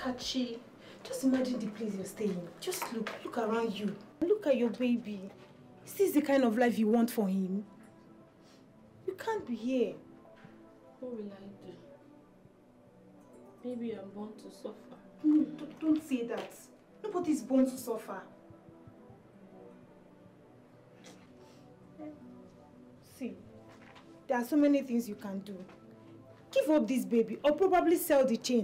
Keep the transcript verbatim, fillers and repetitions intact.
Kachi, just imagine the place you're staying. Just look, look around you. Look at your baby. Is this the kind of life you want for him? You can't be here. What will I do? Maybe I'm born to suffer. No, don't say that. Nobody's born to suffer. See, there are so many things you can do. Give up this baby or probably sell the chain.